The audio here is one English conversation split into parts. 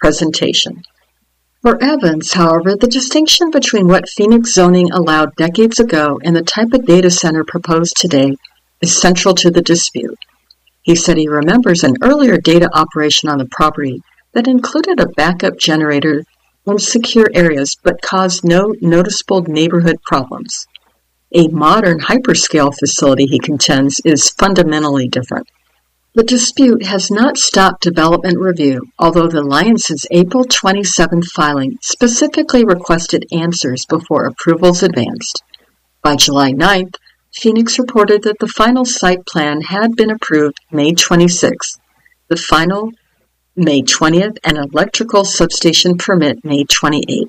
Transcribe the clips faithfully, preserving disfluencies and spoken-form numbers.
presentation. For Evans, however, the distinction between what Phoenix zoning allowed decades ago and the type of data center proposed today is central to the dispute. He said he remembers an earlier data operation on the property that included a backup generator in secure areas but caused no noticeable neighborhood problems. A modern hyperscale facility, he contends, is fundamentally different. The dispute has not stopped development review, although the Alliance's April twenty-seventh filing specifically requested answers before approvals advanced. By July ninth, Phoenix reported that the final site plan had been approved May twenty-sixth, the final May twentieth, and electrical substation permit May twenty-eighth.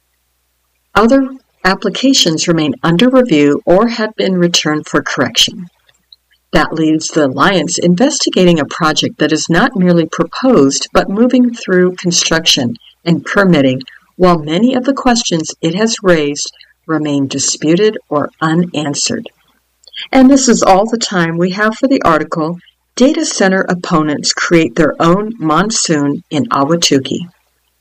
Other applications remain under review or have been returned for correction. That leaves the Alliance investigating a project that is not merely proposed but moving through construction and permitting, while many of the questions it has raised remain disputed or unanswered. And this is all the time we have for the article, Data Center Opponents Create Their Own Monsoon in Ahwatukee.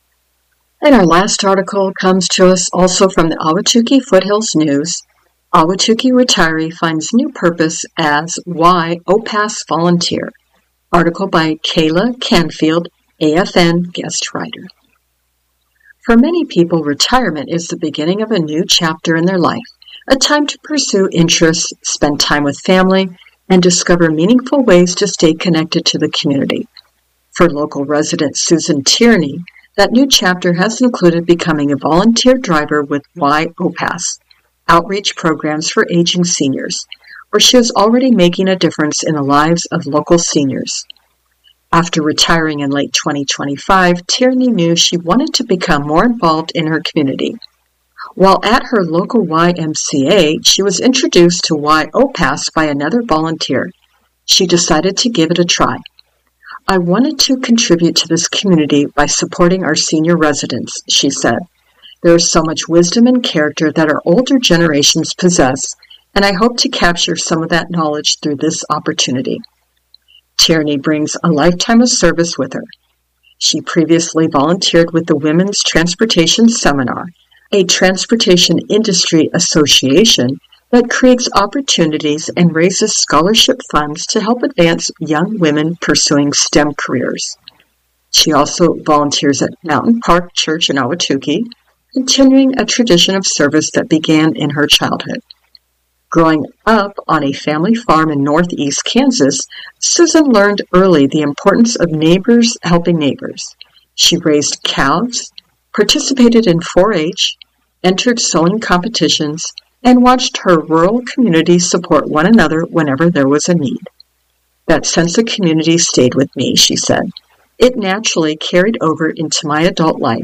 And our last article comes to us also from the Ahwatukee Foothills News. Ahwatukee retiree finds new purpose as Why O P A S Volunteer. Article by Kayla Canfield, A F N guest writer. For many people, retirement is the beginning of a new chapter in their life, a time to pursue interests, spend time with family, and discover meaningful ways to stay connected to the community. For local resident Susan Tierney, that new chapter has included becoming a volunteer driver with Y O P A S, outreach programs for aging seniors, where she is already making a difference in the lives of local seniors. After retiring in late twenty twenty-five, Tierney knew she wanted to become more involved in her community. While at her local Y M C A, she was introduced to Y O P A S by another volunteer. She decided to give it a try. I wanted to contribute to this community by supporting our senior residents, she said. There is so much wisdom and character that our older generations possess, and I hope to capture some of that knowledge through this opportunity. Tierney brings a lifetime of service with her. She previously volunteered with the Women's Transportation Seminar, a transportation industry association that creates opportunities and raises scholarship funds to help advance young women pursuing STEM careers. She also volunteers at Mountain Park Church in Ahwatukee, continuing a tradition of service that began in her childhood. Growing up on a family farm in northeast Kansas, Susan learned early the importance of neighbors helping neighbors. She raised cows, participated in four H, entered sewing competitions, and watched her rural community support one another whenever there was a need. That sense of community stayed with me, she said. It naturally carried over into my adult life.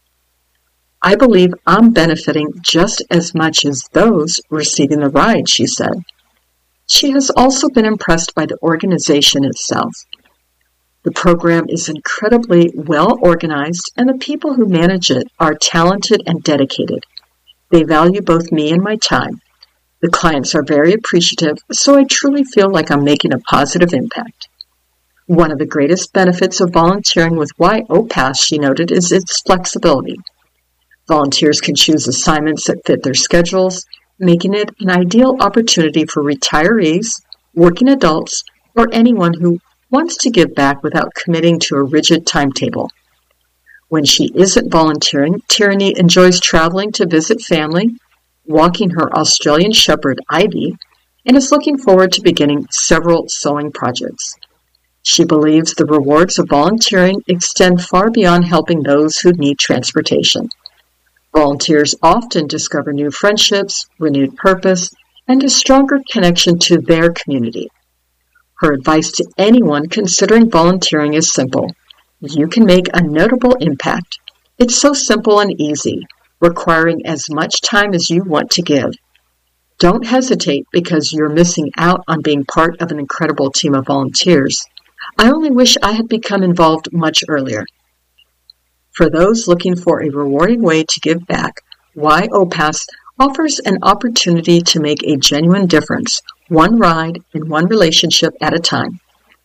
I believe I'm benefiting just as much as those receiving the ride, she said. She has also been impressed by the organization itself. The program is incredibly well organized, and the people who manage it are talented and dedicated. They value both me and my time. The clients are very appreciative, so I truly feel like I'm making a positive impact. One of the greatest benefits of volunteering with Y O P A S, she noted, is its flexibility. Volunteers can choose assignments that fit their schedules, making it an ideal opportunity for retirees, working adults, or anyone who wants to give back without committing to a rigid timetable. When she isn't volunteering, Tierney enjoys traveling to visit family, walking her Australian Shepherd Ivy, and is looking forward to beginning several sewing projects. She believes the rewards of volunteering extend far beyond helping those who need transportation. Volunteers often discover new friendships, renewed purpose, and a stronger connection to their community. Her advice to anyone considering volunteering is simple. You can make a notable impact. It's so simple and easy, requiring as much time as you want to give. Don't hesitate because you're missing out on being part of an incredible team of volunteers. I only wish I had become involved much earlier. For those looking for a rewarding way to give back, Y O P A S offers an opportunity to make a genuine difference, one ride and one relationship at a time.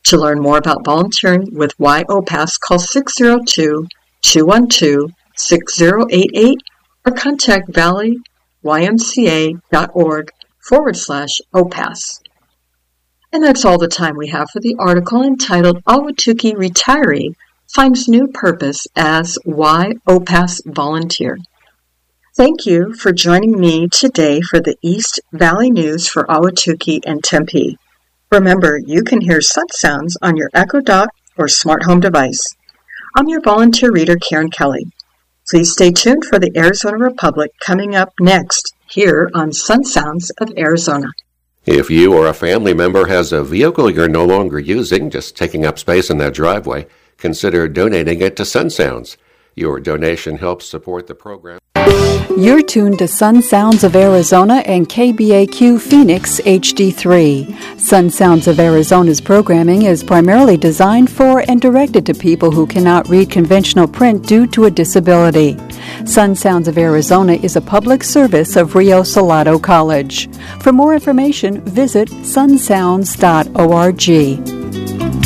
To learn more about volunteering with Y O P A S, call six zero two, two one two, six zero eight eight or contact valleymca.org forward slash OPAS. And that's all the time we have for the article entitled Ahwatukee Retiree Finds New Purpose as Y O P A S Volunteer. Thank you for joining me today for the East Valley News for Ahwatukee and Tempe. Remember, you can hear Sun Sounds on your Echo Dot or smart home device. I'm your volunteer reader, Karen Kelly. Please stay tuned for the Arizona Republic coming up next here on Sun Sounds of Arizona. If you or a family member has a vehicle you're no longer using, just taking up space in that driveway, consider donating it to Sun Sounds. Your donation helps support the program. You're tuned to Sun Sounds of Arizona and K B A Q Phoenix H D three. Sun Sounds of Arizona's programming is primarily designed for and directed to people who cannot read conventional print due to a disability. Sun Sounds of Arizona is a public service of Rio Salado College. For more information, visit sun sounds dot org.